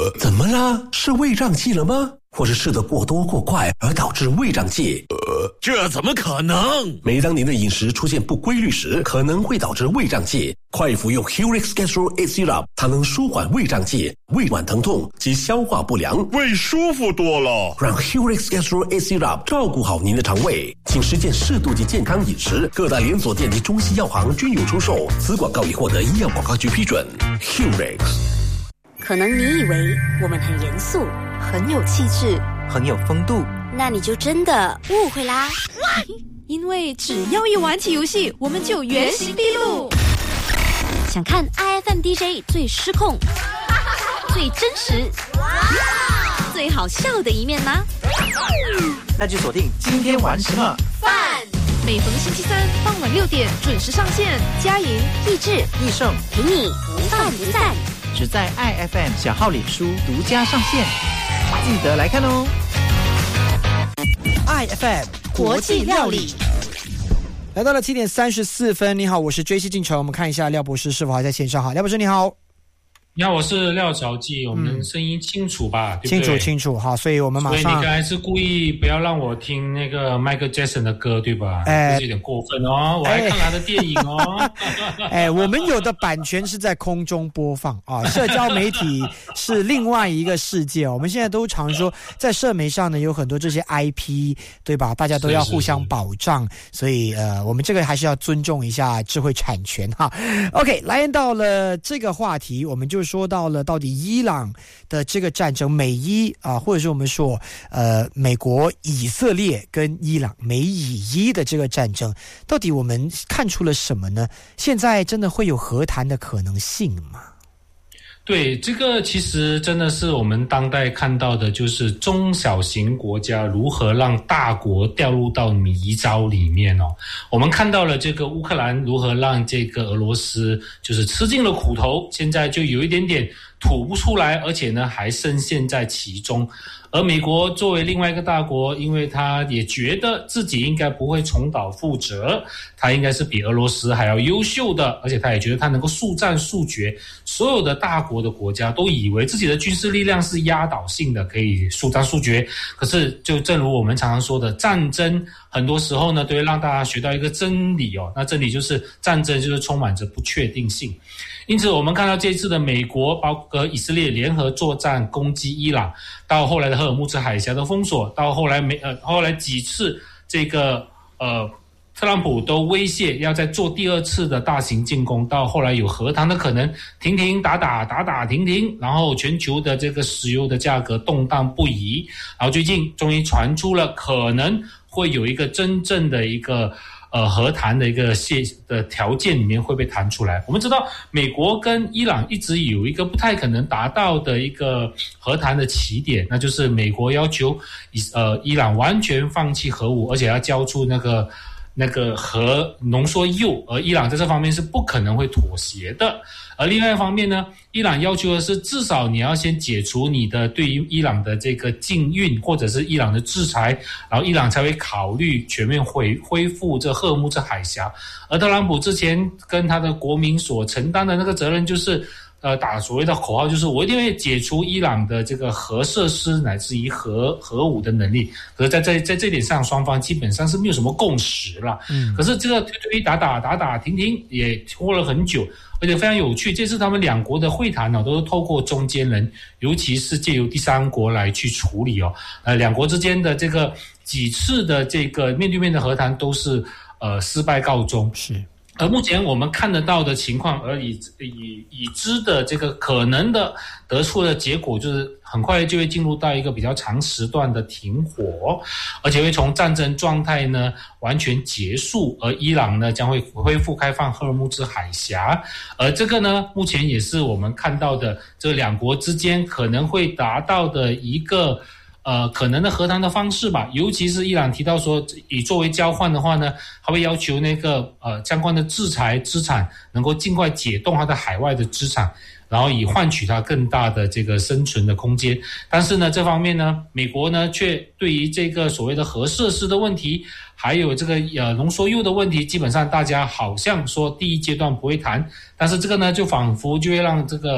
怎么啦？是胃胀气了吗？或是吃得过多过快而导致胃胀气？ 这怎么可能？ 每当您的饮食出现不规律时，可能会导致胃胀气。快服用 Hurix Gastro A Syrup， 它能舒缓胃胀气、胃脘疼痛及消化不良， 胃舒服多了。 让 Hurix Gastro A Syrup 照顾好您的肠胃。请实践适度及健康饮食，各大连锁店及中西药行均有出售。此广告已获得医药广告局批准。Hurix。 可能你以为我们很严肃， 很有气质， 很有风度， 那你就真的误会啦。 因为只要一玩起游戏，我们就原形毕露。 想看 IFM DJ 最失控、最真实、最好笑的一面吗？ 那就锁定今天玩什么饭。 每逢星期三傍晚6点准时上线，佳莹、 益智、 益盛陪你不饭不散， 只在 IFM 小号脸书独家上线，记得来看哦。IFM 国际料理。 来到了7点34分，你好，我是追西进城。我们看一下廖博士是否还在线上。好，廖博士你好。 你好，我是廖朝记，我们声音清楚吧？对不对？ 清楚，好，所以我们马上。 所以你刚才是故意不要让我听那个 Michael Jackson 的歌，对吧？这有点过分哦，我还看他的电影哦。 我们有的版权是在空中播放啊，社交媒体是另外一个世界。我们现在都常说，在社媒上呢有很多这些 IP， 对吧？大家都要互相保障，所以我们这个还是要尊重一下智慧产权哈。OK， 来到了这个话题，我们就说到了到底伊朗的这个战争，美伊啊，或者是我们说美国、以色列跟伊朗美以伊的这个战争，到底我们看出了什么呢？现在真的会有和谈的可能性吗？ 对，这个其实真的是我们当代看到的，就是中小型国家如何让大国掉入到迷招里面哦。我们看到了这个乌克兰如何让这个俄罗斯就是吃尽了苦头，现在就有一点点吐不出来，而且呢还深陷在其中。而美国作为另外一个大国，因为他也觉得自己应该不会重蹈覆辙，他应该是比俄罗斯还要优秀的，而且他也觉得他能够速战速决。所有的大国的国家都以为自己的军事力量是压倒性的，可以速战速决。可是就正如我们常常说的，战争很多时候呢都会让大家学到一个真理哦，那真理就是战争就是充满着不确定性。因此我们看到这一次的美国包括以色列联合作战攻击伊朗，到后来的赫尔木兹海峡的封锁，到后来几次这个特朗普都威胁要再做第二次的大型进攻，到后来有和谈的可能，停停打打打打停停，然后全球的这个石油的价格动荡不已，然后最近终于传出了可能会有一个真正的一个和谈的一个的条件里面会被谈出来。我们知道美国跟伊朗一直有一个不太可能达到的一个和谈的起点，那就是美国要求伊朗完全放弃核武，而且要交出那个核浓缩铀，而伊朗在这方面是不可能会妥协的。而另外一方面呢，伊朗要求的是至少你要先解除你的对于伊朗的这个禁运或者是伊朗的制裁，然后伊朗才会考虑全面恢复这赫尔木兹海峡。而特朗普之前跟他的国民所承担的那个责任就是打所谓的口号，就是我一定会解除伊朗的这个核设施乃至于核武的能力。可是在这点上，双方基本上是没有什么共识了。可是这个推打打停停也拖了很久，而且非常有趣。这次他们两国的会谈呢，都是透过中间人，尤其是借由第三国来去处理哦。两国之间的这个几次的这个面对面的和谈都是失败告终。 是。 而目前我们看得到的情况，而已知的这个可能的得出的结果，就是很快就会进入到一个比较长时段的停火，而且会从战争状态呢完全结束，而伊朗呢将会恢复开放赫尔木兹海峡，而这个呢目前也是我们看到的这两国之间可能会达到的一个可能的和谈的方式吧。尤其是伊朗提到说，以作为交换的话呢，他会要求那个相关的制裁资产能够尽快解冻他的海外的资产，然后以换取他更大的这个生存的空间。但是呢，这方面呢，美国呢却对于这个所谓的核设施的问题，还有这个浓缩铀的问题，基本上大家好像说第一阶段不会谈，但是这个呢就仿佛就会让这个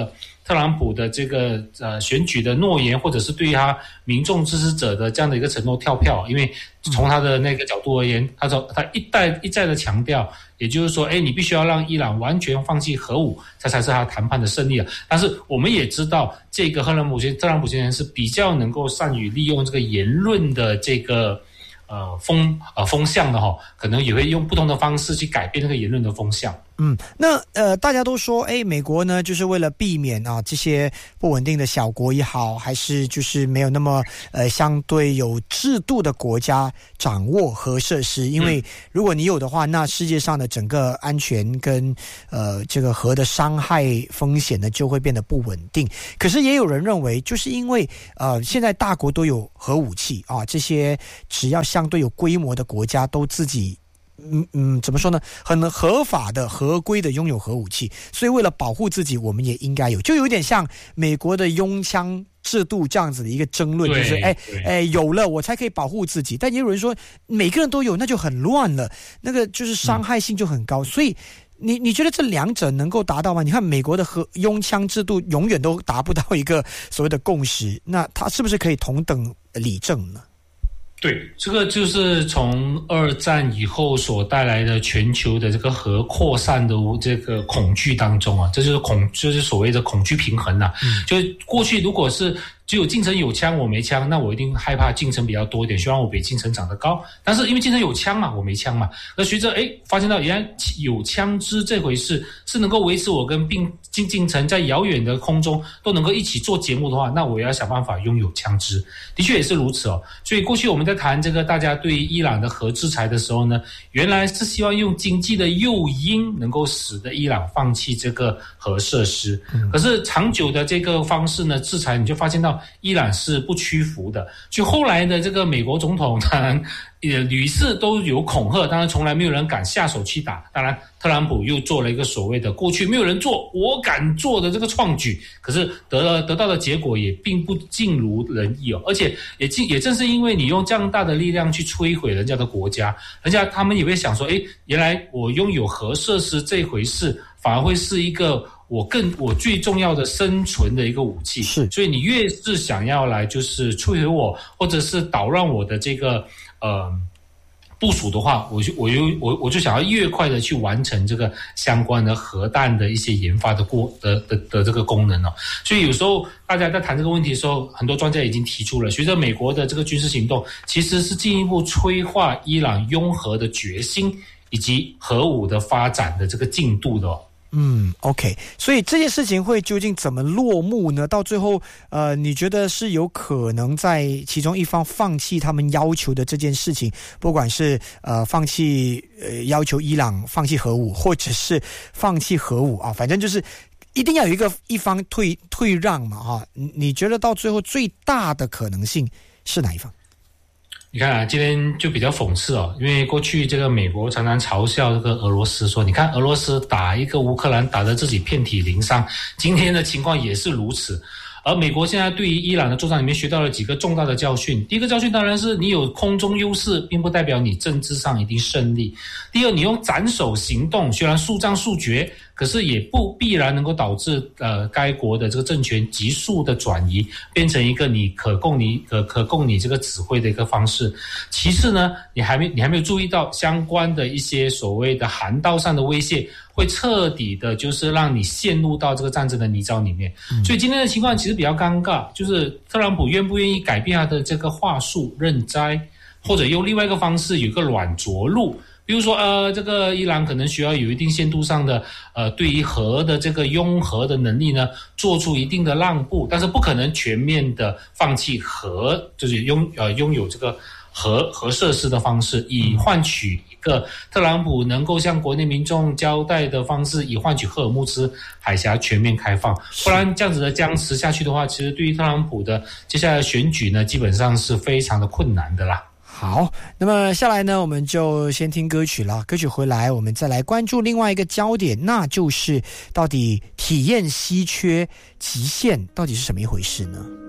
特朗普的这个选举的诺言，或者是对于他民众支持者的这样的一个承诺跳票，因为从他的那个角度而言，他一再的强调，也就是说，你必须要让伊朗完全放弃核武，这才是他谈判的胜利啊。但是我们也知道，这个特朗普先生是比较能够善于利用这个言论的这个风向的可能也会用不同的方式去改变那个言论的风向。 那大家都说，美国呢，就是为了避免这些不稳定的小国也好，还是就是没有那么相对有制度的国家掌握核设施，因为如果你有的话，那世界上的整个安全跟这个核的伤害风险呢就会变得不稳定。可是也有人认为，就是因为现在大国都有核武器这些只要相对有规模的国家都自己怎么说呢？很合法的、合规的拥有核武器，所以为了保护自己，我们也应该有，就有点像美国的拥枪制度这样子的一个争论，就是有了我才可以保护自己。但也有人说，每个人都有，那就很乱了，那个就是伤害性就很高。所以你觉得这两者能够达到吗？你看美国的拥枪制度永远都达不到一个所谓的共识，那它是不是可以同等理证呢？ 对，这个就是从二战以后所带来的全球的这个核扩散的这个恐惧当中这就是所谓的恐惧平衡就是过去如果是只有进城有枪我没枪，那我一定害怕进城比较多一点，希望我比进城长得高。但是因为进城有枪嘛，我没枪嘛，那随着发现到原来有枪支这回事是能够维持我跟进城在遥远的空中都能够一起做节目的话，那我也要想办法拥有枪支。的确也是如此所以过去我们在谈这个大家对伊朗的核制裁的时候呢，原来是希望用经济的诱因能够使得伊朗放弃这个核设施。可是长久的这个方式呢，制裁你就发现到伊朗是不屈服的。就后来的这个美国总统当然屡次都有恐吓，当然从来没有人敢下手去打。当然特朗普又做了一个所谓的过去没有人做我敢做的这个创举，可是得到的结果也并不尽如人意而且也正是因为你用这样大的力量去摧毁人家的国家，他们也会想说原来我拥有核设施这回事反而会是一个我最重要的生存的一个武器。 是， 所以你越是想要来就是摧毁我，或者是捣乱我的这个部署的话，我就想要越快的去完成这个相关的核弹的一些研发的这个功能所以有时候大家在谈这个问题的时候，很多专家已经提出了，随着美国的这个军事行动，其实是进一步催化伊朗拥核的决心以及核武的发展的这个进度的 OK， 所以这件事情会究竟怎么落幕呢？到最后，你觉得是有可能在其中一方放弃他们要求的这件事情，不管是放弃要求伊朗放弃核武，或者是放弃核武反正就是一定要有一方退让嘛你觉得到最后最大的可能性是哪一方？ 你看今天就比较讽刺因为过去这个美国常常嘲笑这个俄罗斯说，你看俄罗斯打一个乌克兰打得自己遍体鳞伤，今天的情况也是如此。而美国现在对于伊朗的作战里面学到了几个重大的教训。第一个教训当然是你有空中优势并不代表你政治上一定胜利。第二，你用斩首行动虽然速战速决，可是也不必然能够导致该国的这个政权急速的转移，变成一个你可供你这个指挥的一个方式。其次呢，你还没有注意到相关的一些所谓的涵道上的威胁，会彻底的就是让你陷入到这个战争的泥沼里面。所以今天的情况其实比较尴尬，就是特朗普愿不愿意改变他的这个话术认栽，或者用另外一个方式有一个软着陆。比如说这个伊朗可能需要有一定限度上的对于核的这个拥核的能力呢做出一定的让步，但是不可能全面的放弃核，就是拥有这个核设施的方式，以换取一个特朗普能够向国内民众交代的方式，以换取赫尔木兹海峡全面开放。不然这样子的僵持下去的话，其实对于特朗普的接下来的选举呢，基本上是非常的困难的啦。 好，那么下来呢，我们就先听歌曲了。歌曲回来，我们再来关注另外一个焦点，那就是到底体验稀缺极限到底是什么一回事呢？